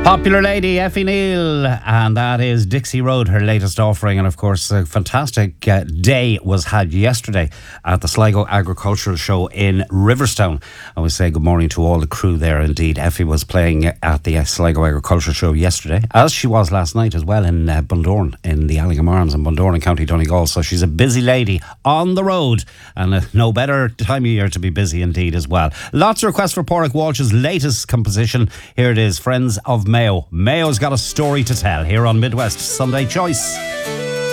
Popular lady Effie Neal, and that is Dixie Road, her latest offering. And of course, a fantastic day was had yesterday at the Sligo Agricultural Show in Riverstone. I would say good morning to all the crew there. Indeed, Effie was playing at the Sligo Agricultural Show yesterday, as she was last night as well in Bundoran, in the Allingham Arms in Bundoran in County Donegal. So she's a busy lady on the road, and no better time of year to be busy indeed as well. Lots of requests for Pádraig Walsh's latest composition. Here it is, Friends of Mayo. Mayo's got a story to tell here on Midwest Sunday Choice.